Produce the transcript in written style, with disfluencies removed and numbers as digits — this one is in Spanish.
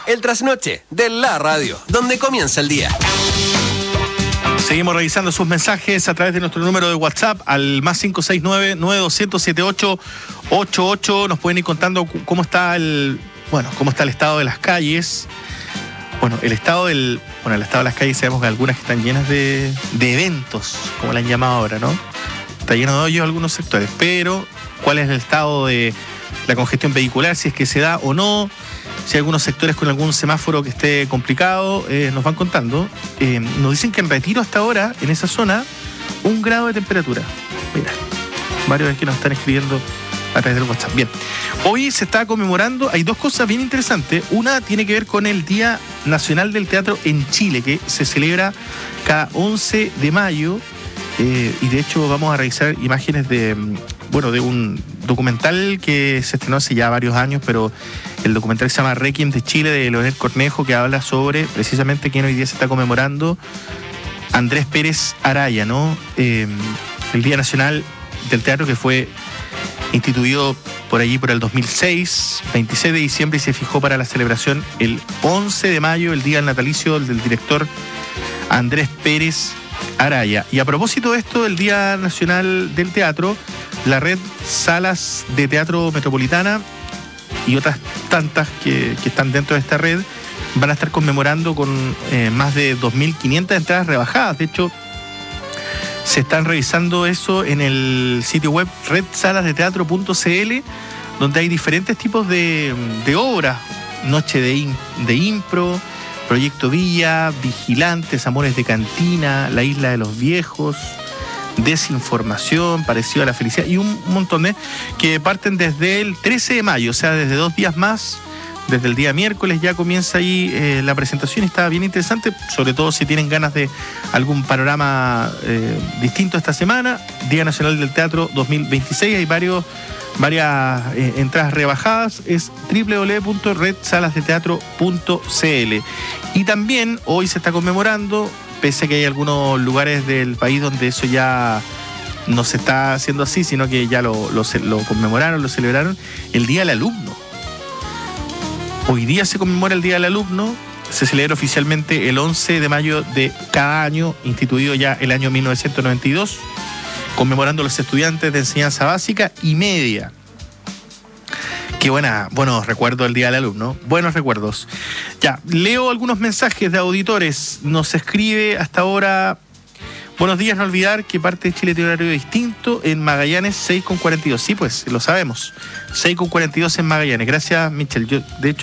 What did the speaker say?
el trasnoche de la radio, donde comienza el día. Seguimos revisando sus mensajes a través de nuestro número de WhatsApp al más 569-9200-7888. Nos pueden ir contando cómo está el estado de las calles. El estado de las calles, sabemos que algunas que están llenas de eventos, como le han llamado ahora, ¿no? Está lleno de hoyos algunos sectores, pero ¿cuál es el estado de la congestión vehicular? Si es que se da o no, si hay algunos sectores con algún semáforo que esté complicado, nos van contando. Nos dicen que en Retiro hasta ahora, en esa zona, 1 grado de temperatura. Mira, varios que nos están escribiendo a través del WhatsApp. Bien, hoy se está conmemorando, hay 2 cosas bien interesantes. Una tiene que ver con el Día Nacional del Teatro en Chile, que se celebra cada 11 de mayo. Y de hecho vamos a revisar imágenes de un documental que se estrenó hace ya varios años, pero el documental se llama Requiem de Chile, de Leonel Cornejo, que habla sobre precisamente quién hoy día se está conmemorando, Andrés Pérez Araya, ¿no? El Día Nacional del Teatro, que fue instituido por allí por el 2006, 26 de diciembre, y se fijó para la celebración el 11 de mayo, el día del natalicio del director Andrés Pérez Araya. Y a propósito de esto, del Día Nacional del Teatro, la red Salas de Teatro Metropolitana y otras tantas que están dentro de esta red van a estar conmemorando con más de 2.500 entradas rebajadas. De hecho, se están revisando eso en el sitio web redsalasdeteatro.cl, donde hay diferentes tipos de obras: Noche de Impro, Proyecto Villa, Vigilantes, Amores de Cantina, La Isla de los Viejos, Desinformación, Parecido a la Felicidad, y un montón de que parten desde el 13 de mayo, o sea, desde 2 días más. Desde el día miércoles ya comienza ahí la presentación, y está bien interesante, sobre todo si tienen ganas de algún panorama distinto esta semana. Día Nacional del Teatro 2026, hay varias entradas rebajadas, es www.redsalasdeteatro.cl. Y también hoy se está conmemorando, pese a que hay algunos lugares del país donde eso ya no se está haciendo así, sino que ya lo conmemoraron, lo celebraron, el Día del Alumno. Hoy día se conmemora el Día del Alumno, se celebra oficialmente el 11 de mayo de cada año, instituido ya el año 1992, conmemorando a los estudiantes de enseñanza básica y media. Qué buenos recuerdos del Día del Alumno, buenos recuerdos. Ya, leo algunos mensajes de auditores. Nos escribe hasta ahora: buenos días, no olvidar que parte de Chile tiene horario distinto, en Magallanes 6:42. Sí, pues, lo sabemos, 6:42 en Magallanes. Gracias, Michelle. Yo, de hecho,